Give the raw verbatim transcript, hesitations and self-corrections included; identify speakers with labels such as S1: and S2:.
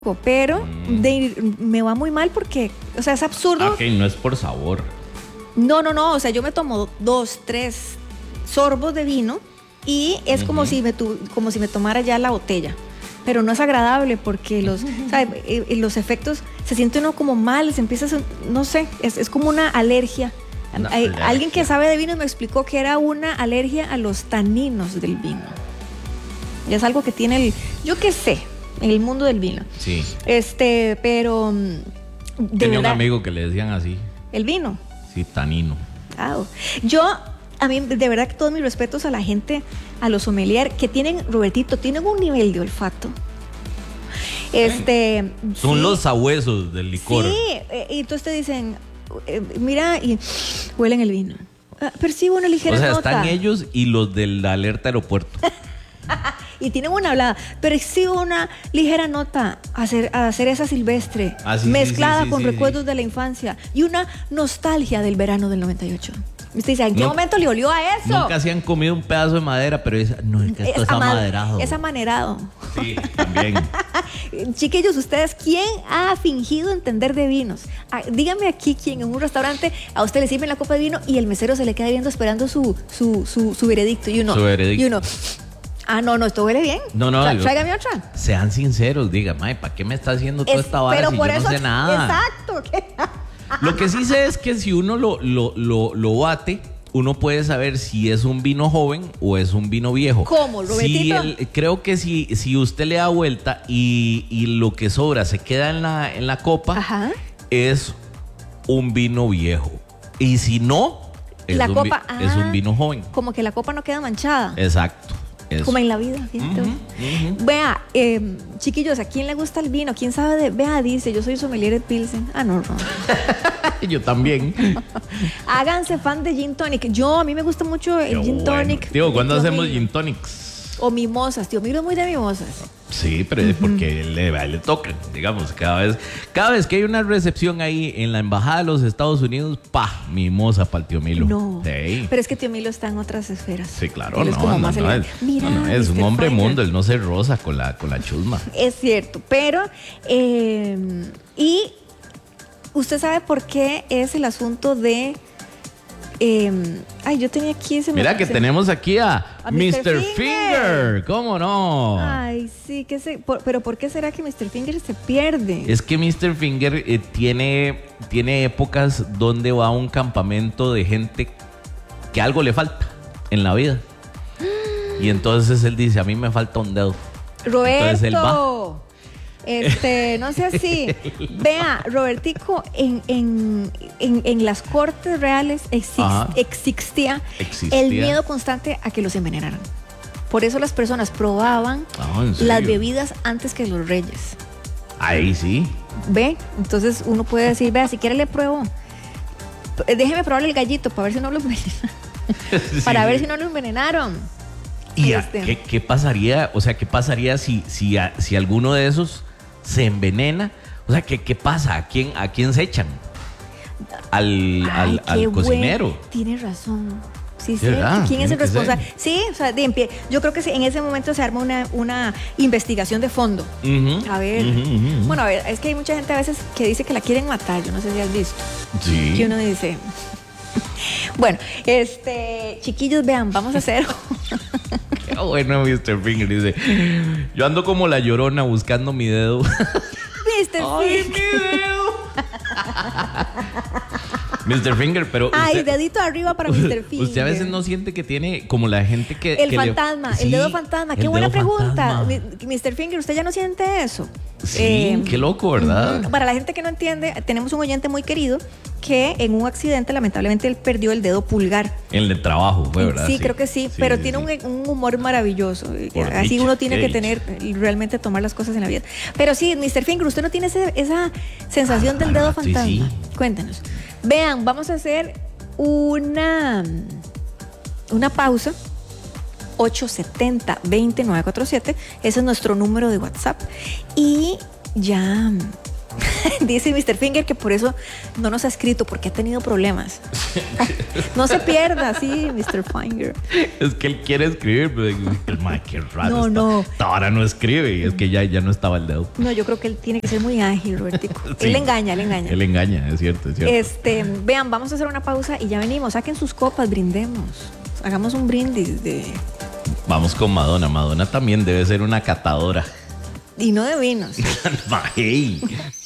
S1: pero
S2: Mm.
S1: de, me va muy mal porque, o sea, es absurdo.
S2: Ok, no es por sabor.
S1: No, no, no, o sea, yo me tomo dos, tres sorbos de vino y es
S2: Ujú.
S1: como si me tu- como si me tomara ya la botella. Pero no es agradable porque los, ¿sabe? Eh, eh, los efectos se siente uno como mal, se empieza a, sen- no sé, es, es como una alergia.
S2: Una
S1: Hay-
S2: alergia.
S1: Alguien que sabe de vinos me explicó que era una alergia a los taninos del vino. Y es algo que tiene el, yo qué sé, en el mundo del vino.
S2: Sí.
S1: Este, pero mm, de
S2: Tenía un
S1: verdad,
S2: amigo que le decían así.
S1: el vino.
S2: Sí, tanino.
S1: Wow. Yo, a mí, de verdad que todos mis respetos a la gente, a los sommelier, que tienen, Robertito, tienen un nivel de olfato. Este.
S2: Son
S1: sí,
S2: los sabuesos del licor.
S1: Sí, eh, y entonces te dicen, eh, mira, y huelen el vino. Ah, percibo una ligera
S2: O sea,
S1: nota.
S2: están ellos y los de la alerta aeropuerto.
S1: Y tienen una hablada, percibo una ligera nota a hacer, a cereza silvestre,
S2: Ah, sí, sí,
S1: mezclada
S2: sí, sí,
S1: con
S2: sí,
S1: recuerdos
S2: sí.
S1: de la infancia y una nostalgia del verano del noventa y ocho. Y usted dice, ¿en qué
S2: No-
S1: momento le olió a eso?
S2: Nunca se han comido un pedazo de madera, pero es, no, es que esto es,
S1: ama-
S2: amaderado.
S1: Es amanerado.
S2: Sí, también.
S1: Chiquillos, ¿ustedes quién ha fingido entender de vinos? Ah, díganme aquí quién en un restaurante a usted le sirven la copa de vino y el mesero se le queda viendo esperando su, su, su, su veredicto. Y uno,
S2: Su veredicto.
S1: y uno, ah, no, no, esto huele bien.
S2: No, no,
S1: Tra-
S2: yo-
S1: Tráigame otra.
S2: Sean sinceros, diga, mae, ¿para qué me está haciendo toda
S1: Es-
S2: esta vara
S1: pero
S2: si
S1: por
S2: yo
S1: eso,
S2: no sé nada?
S1: exacto. ¿qué?
S2: Lo que sí sé es que si uno lo, lo, lo, lo bate, uno puede saber si es un vino joven o es un vino viejo.
S1: ¿Cómo,
S2: Si
S1: Robertito?
S2: el- creo que si, si usted le da vuelta y, y lo que sobra se queda en la, en la copa,
S1: Ajá.
S2: es un vino viejo. Y si no, es,
S1: La
S2: un,
S1: copa,
S2: vi- es
S1: ah.
S2: un vino joven.
S1: Como que la copa no queda manchada.
S2: Exacto. Eso.
S1: Como en la vida, fíjate.
S2: Ujú, ujú.
S1: Vea, eh, chiquillos, ¿a quién le gusta el vino? ¿Quién sabe de...? Vea, dice, yo soy sommelier de Pilsen. Ah, no, no.
S2: Yo también.
S1: Háganse fan de gin tonic. Yo, a mí me gusta mucho el
S2: Qué
S1: gin
S2: bueno.
S1: tonic.
S2: Tío, ¿cuándo
S1: Tío
S2: hacemos
S1: Milo.
S2: gin tonics?
S1: O mimosas, tío Milo es muy de mimosas.
S2: Sí, pero es porque le, le tocan, digamos, cada vez, cada vez que hay una recepción ahí en la embajada de los Estados Unidos, pa, mimosa para el tío Milo.
S1: No.
S2: Sí.
S1: Pero es que tío Milo está en otras esferas.
S2: Sí, claro,
S1: Él es
S2: no,
S1: como
S2: no,
S1: más
S2: no,
S1: elegante.
S2: es,
S1: Mira,
S2: no, no, es un
S1: mister
S2: hombre
S1: Finger.
S2: mundo, él no se rosa con la, con la chusma.
S1: Es cierto, pero... eh, y usted sabe por qué es el asunto de... eh, ay, yo tenía aquí ese...
S2: Mira que
S1: se-
S2: tenemos aquí a,
S1: A
S2: mister
S1: mister
S2: Finger.
S1: Finger.
S2: ¿Cómo no?
S1: Ay, sí, que se, por- pero ¿por qué será que mister Finger se pierde?
S2: Es que mister Finger eh, tiene, tiene épocas donde va a un campamento de gente que algo le falta en la vida. Y entonces él dice, a mí me falta un dedo. Entonces él va.
S1: Roberto, este, no sé así. Vea, Robertico, en, en, en, en las cortes reales exis-
S2: Ajá.
S1: existía,
S2: Existía.
S1: el miedo constante a que los envenenaran. Por eso las personas probaban
S2: Ah, ¿en serio?
S1: las bebidas antes que los reyes.
S2: Ahí sí.
S1: ¿Ve? Entonces uno puede decir, vea, si quiere le pruebo. P- Déjeme probarle el gallito para ver si no lo envenenaron. Para
S2: Sí,
S1: ver
S2: sí.
S1: si no lo envenenaron.
S2: ¿Y a-
S1: Este.
S2: qué, qué pasaría? O sea, ¿qué pasaría si, si, a- si alguno de esos se envenena? O sea, ¿qué, qué pasa? ¿A quién, a quién se echan? Al,
S1: Ay,
S2: al,
S1: qué
S2: al
S1: buen-
S2: cocinero.
S1: Tienes razón. Sí, sí.
S2: ¿Verdad?
S1: ¿Quién es
S2: Tiene
S1: el
S2: que
S1: responsable?
S2: ser.
S1: Sí, o sea, de en pie. Yo creo que sí, en ese momento se arma una, una investigación de fondo.
S2: Ujú,
S1: A ver.
S2: ujú, ujú.
S1: Bueno, a ver, es que hay mucha gente a veces que dice que la quieren matar. Yo no sé si has visto.
S2: Sí.
S1: Que uno dice. Bueno, este, chiquillos, vean, vamos a hacer.
S2: Qué bueno, mister Finger. Dice, yo ando como la llorona buscando mi dedo.
S1: mister
S2: ¡Ay, mi
S1: Finger.
S2: dedo! mister Finger, pero
S1: Ay,
S2: usted,
S1: dedito arriba para mister Finger.
S2: usted a veces no siente que tiene como la gente que...
S1: El
S2: que le-
S1: fantasma,
S2: Sí,
S1: el dedo fantasma. Qué
S2: el
S1: buena
S2: dedo
S1: pregunta.
S2: fantasma.
S1: Mi- mister Finger, ¿usted ya no siente eso?
S2: Sí,
S1: Eh,
S2: qué loco, ¿verdad?
S1: ujú. Para la gente que no entiende, tenemos un oyente muy querido que en un accidente, lamentablemente, él perdió el dedo pulgar.
S2: En el trabajo, fue, ¿verdad?
S1: Sí, creo que sí, pero tiene
S2: sí.
S1: Un, un humor maravilloso.
S2: Por
S1: Así
S2: dicha,
S1: uno tiene
S2: qué
S1: que
S2: dicha.
S1: tener, y realmente tomar las cosas en la vida. Pero sí, mister Finger, usted no tiene ese- esa sensación
S2: Ah,
S1: del dedo
S2: sí,
S1: fantasma.
S2: sí.
S1: Cuéntanos. Vean, vamos a hacer una, una pausa. ocho siete cero, dos cero nueve cuatro siete. Ese es nuestro número de WhatsApp. Y ya Dice mister Finger que por eso no nos ha escrito, porque ha tenido problemas. No se pierda, sí, mister Finger.
S2: Es que él quiere escribir, pero el mae, qué raro.
S1: No,
S2: está.
S1: no.
S2: Hasta ahora no escribe y es que ya, ya no estaba el dedo.
S1: No, yo creo que él tiene que ser muy ágil, Robertico.
S2: Sí.
S1: Él engaña, él engaña.
S2: Él engaña, es cierto, es cierto.
S1: Este, vean, vamos a hacer una pausa y ya venimos. Saquen sus copas, brindemos. Hagamos un brindis de...
S2: Vamos con Madonna. Madonna también debe ser una catadora.
S1: Y no de vinos.
S2: Hey.